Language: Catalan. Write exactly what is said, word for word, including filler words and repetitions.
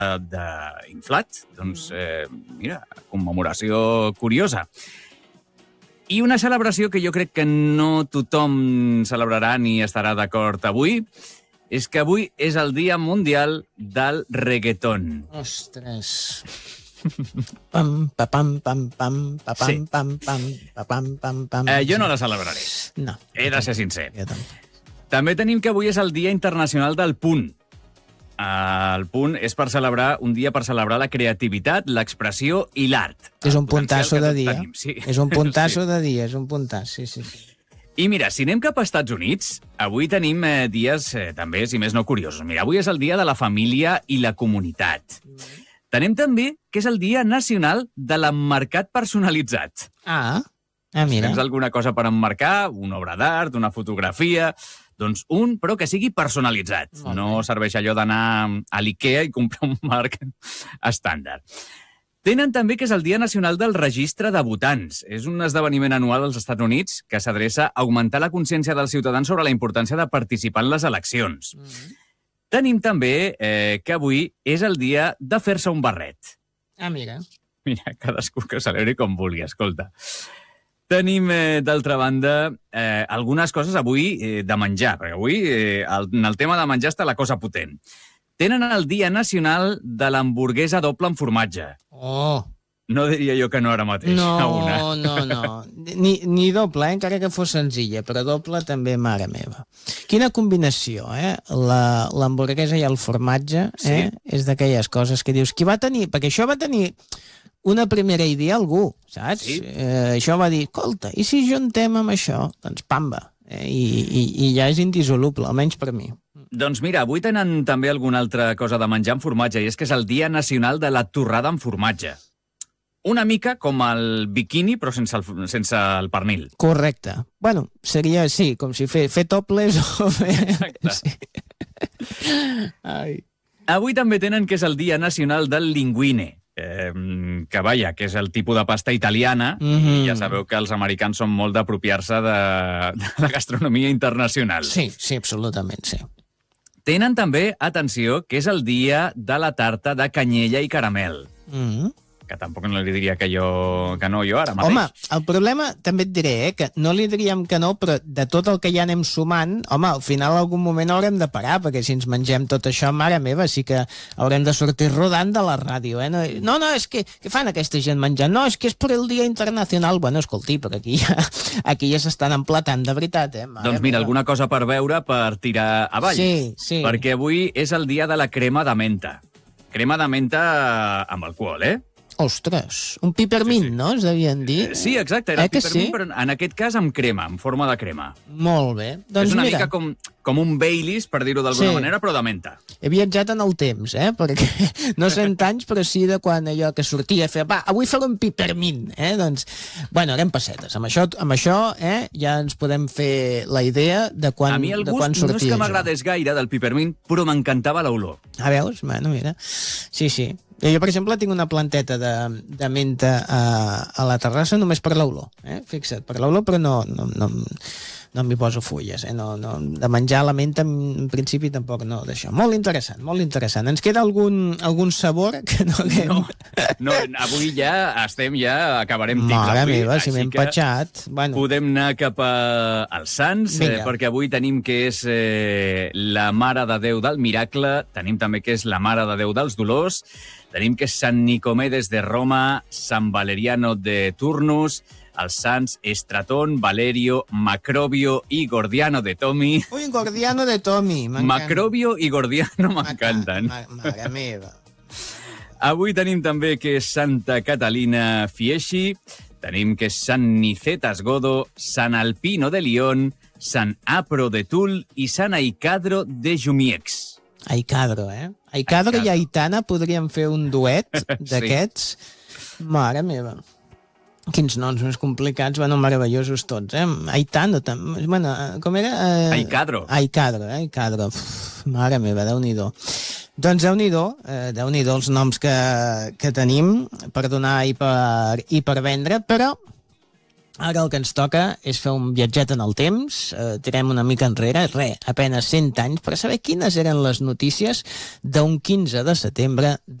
d'inflat. Doncs, eh, mira, commemoració curiosa. I una celebració que jo crec que no tothom celebrarà ni estarà d'acord avui, és que avui és el Dia Mundial del Reggaeton. Ostres... Pam, pa, pam, pam, pam, pa, pam, sí. pam, pam, pa, pam, pam, pam. Eh, jo no la celebraré. No. He de ser sincer. Jo també. També tenim que avui és el Dia Internacional del Punt. El punt és per celebrar un dia per celebrar la creativitat, l'expressió i l'art. És un puntasso de dia. Tenim, sí. És un puntasso sí. de dia, és un puntasso, sí, sí. I mira, si anem cap als Estats Units, avui tenim eh, dies eh, també, si més no, curiosos. Mira, avui és el Dia de la Família i la Comunitat. Mm. Tenim també que és el Dia Nacional de l'Emmarcat Personalitzat. Ah, ah mira. Si tens alguna cosa per emmarcar, una obra d'art, una fotografia... Doncs un, però que sigui personalitzat. Molt no bé. serveix allò d'anar a l'Ikea i comprar un marc estàndard. Tenen també que és el Dia Nacional del Registre de Votants. És un esdeveniment anual als Estats Units que s'adreça a augmentar la consciència dels ciutadans sobre la importància de participar en les eleccions. Mm -hmm. Tenim també eh, que avui és el dia de fer-se un barret. Ah, mira. Mira, cadascú que celebri com vulgui, escolta. Tenim, eh, d'altra banda, eh, algunes coses avui eh, de menjar, perquè avui eh, el, en el tema de menjar està la cosa potent. Tenen el Dia Nacional de l'Hamburguesa doble amb formatge. Oh! No diria jo que no ara mateix. No, una. no, no. Ni, ni doble, eh? Encara que fos senzilla, però doble també, mare meva. Quina combinació, eh? La, l'hamburguesa i el formatge, eh? Sí. És d'aquelles coses que dius... Qui va tenir... Perquè això va tenir... una primera idea algú, saps? Sí. Eh, això va dir, escolta, i si juntem amb això? Doncs pamba. Eh, i, i, I ja és indissoluble, almenys per mi. Doncs mira, avui tenen també alguna altra cosa de menjar amb formatge, i és que és el Dia Nacional de la Torrada amb formatge. Una mica com el biquini, però sense el, sense el pernil. Correcte. Bueno, seria, sí, com si fer, fer toples o fer... Exacte. Sí. Ai. Avui també tenen que és el Dia Nacional del Linguine. Eh, que vaja, que és el tipus de pasta italiana, mm-hmm. i ja sabeu que els americans són molt d'apropiar-se de, de la gastronomia internacional. Sí, sí, absolutament, sí. Tenen també, atenció, que és el dia de la tarta de canyella i caramel. Mm-hmm. Que tampoc no li diria que jo que no jo ara mateix. Home, el problema, també et diré, eh, que no li diríem que no, però de tot el que ja anem sumant, home, al final algun moment haurem de parar, perquè si ens mengem tot això, mare meva, sí que haurem de sortir rodant de la ràdio, eh? No, no, no és que, què fan aquesta gent menjant? No, és que és per el Dia Internacional. Bueno, escolti, però aquí ja, aquí ja s'estan emplatant, de veritat, eh? Mare doncs mira, meva. alguna cosa per veure, per tirar avall. Sí, sí. Perquè avui és el dia de la crema de menta. Crema de menta amb alcohol, eh? Ostres, un pipermint, sí, sí. No? Es devien dir. Sí, exacte, era eh pipermint, sí? però en aquest cas amb crema, en forma de crema. Molt bé. Doncs és una mira, mica com, com un Baileys, per dir-ho d'alguna sí. manera, però de menta. He viatjat en el temps, eh? Perquè no cent anys, però sí de quan allò que sortia, feia, va, avui faré un pipermint, eh? Doncs, bueno, anem pessetes. Amb això, amb això eh, ja ens podem fer la idea de quan, a mi el de gust quan sortia no és que això. m'agradés gaire del pipermint, però m'encantava l'olor. Ah, veus? Bueno, mira. Sí, sí. Jo, per exemple, tinc una planteta de, de menta a, a la terrassa només per l'olor, eh? Fixa't, per l'olor, però no, no, no, no m'hi poso fulles, eh? No, no, de menjar la menta, en principi, tampoc no, d'això. Molt interessant, molt interessant. Ens queda algun, algun sabor que no haguem... No, no, avui ja estem, ja acabarem tics. Mare avui, meva, si m'he empatxat. Bueno. Podem anar cap a, als Sants, eh, perquè avui tenim que és eh, la Mare de Déu del Miracle, tenim també que és la Mare de Déu dels Dolors, tenim que és Sant Nicomedes de Roma, Sant Valeriano de Turnus, els sants Estratón, Valerio, Macrobio i Gordiano de Tomi. Ui, Gordiano de Tomi, m'encanta. Macrobio i Gordiano m'encanten. Mare meva. Avui tenim també que és Santa Catalina Fieschi, tenim que és Sant Nicetas Godo, Sant Alpino de Lión, Sant Apro de Tul i Sant Aicadro de Jumieks. Aicadro, eh? Aicadro, Aicadro i Aitana podríem fer un duet d'aquests. Sí. Mare meva. Quins noms més complicats, bueno, meravellosos tots, eh? Aitano, també. Bueno, com era? Eh... Aicadro. Aicadro, eh? Aicadro. Uf, mare meva, Déu-n'hi-do. Doncs Déu-n'hi-do, eh, Déu-n'hi-do els noms que, que tenim per donar i per, i per vendre, però Ara el que ens toca és fer un viatget en el temps, eh, tirem una mica enrere, re, apenas cent anys, per saber quines eren les notícies d'un quinze de setembre